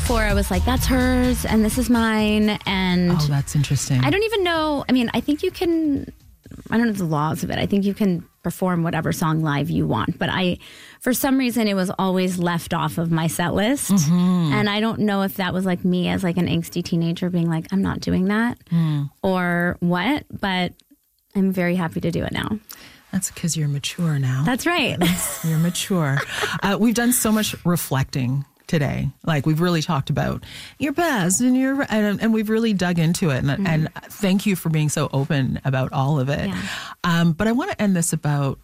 before I was like, that's hers and this is mine. And oh, that's interesting. I don't even know. I mean, I think you can, I don't know the laws of it. I think you can perform whatever song live you want. But for some reason, it was always left off of my set list. Mm-hmm. And I don't know if that was like me as like an angsty teenager being like, I'm not doing that or what. But I'm very happy to do it now. That's because you're mature now. That's right. You're mature. We've done so much reflecting today. Like we've really talked about your past and we've really dug into it. And thank you for being so open about all of it. Yeah. But I want to end this about,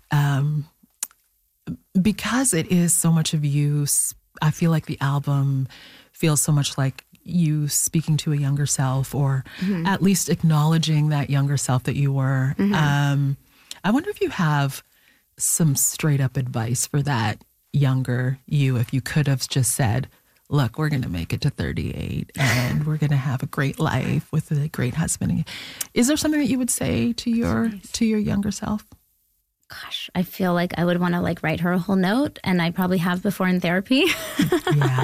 because it is so much of you, I feel like the album feels so much like you speaking to a younger self or at least acknowledging that younger self that you were. I wonder if you have some straight up advice for that younger you, if you could have just said, look, we're going to make it to 38 and we're going to have a great life with a great husband. Is there something that you would say to your younger self? Gosh, I feel like I would want to like write her a whole note, and I probably have before in therapy. Yeah.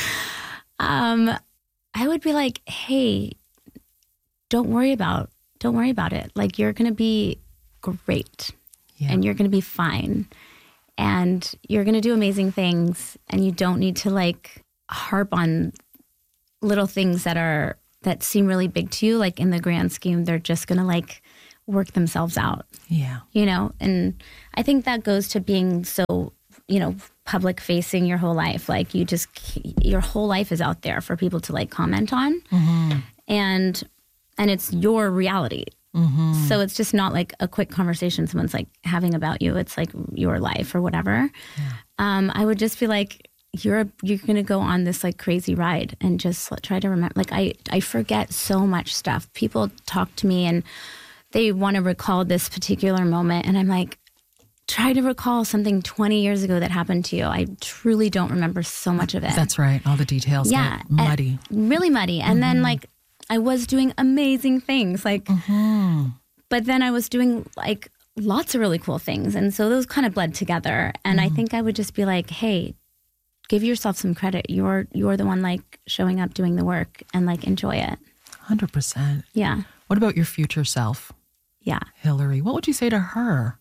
I would be like, hey, don't worry about it. Like, you're going to be great and you're going to be fine and you're going to do amazing things, and you don't need to like harp on little things that seem really big to you. Like in the grand scheme, they're just going to like work themselves out. Yeah. You know, and I think that goes to being so, public facing your whole life. Like your whole life is out there for people to like comment on and it's your reality. Mm-hmm. So it's just not like a quick conversation someone's like having about you. It's like your life or whatever. Yeah. I would just be like, you're going to go on this like crazy ride and just try to remember. Like I forget so much stuff. People talk to me and they want to recall this particular moment. And I'm like, try to recall something 20 years ago that happened to you. I truly don't remember so much of it. That's right. All the details get muddy. Really muddy. And then like, I was doing amazing things, like, but then I was doing like lots of really cool things. And so those kind of bled together. And I think I would just be like, hey, give yourself some credit. You're the one like showing up, doing the work, and like enjoy it. 100%. Yeah. What about your future self? Yeah. Hillary, what would you say to her?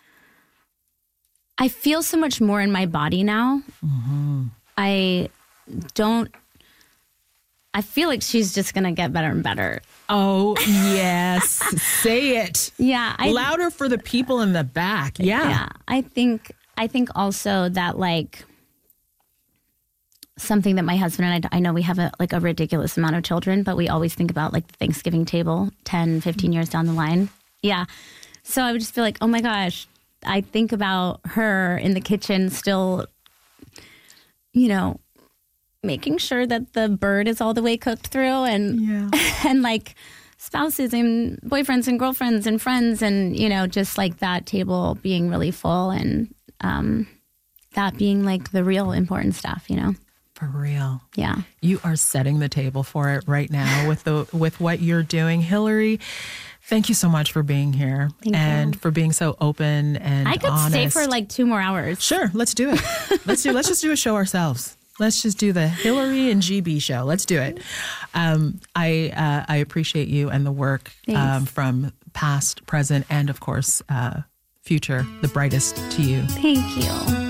I feel so much more in my body now. I feel like she's just going to get better and better. Oh, yes. Say it. Yeah. Louder for the people in the back. Yeah. Yeah. I think also that like something that my husband and I know we have a ridiculous amount of children, but we always think about like the Thanksgiving table 10, 15 years down the line. Yeah. So I would just feel like, oh my gosh, I think about her in the kitchen still, making sure that the bird is all the way cooked through and and like spouses and boyfriends and girlfriends and friends and, just like that table being really full and that being like the real important stuff, For real. Yeah. You are setting the table for it right now with what you're doing. Hillary, thank you so much for being here and for being so open and honest. I could stay for like 2 more hours. Sure, let's do it. Let's just do a show ourselves. Let's just do the Hillary and GB show. Let's do it. I appreciate you and the work from past, present, and of course, future, the brightest to you. Thank you.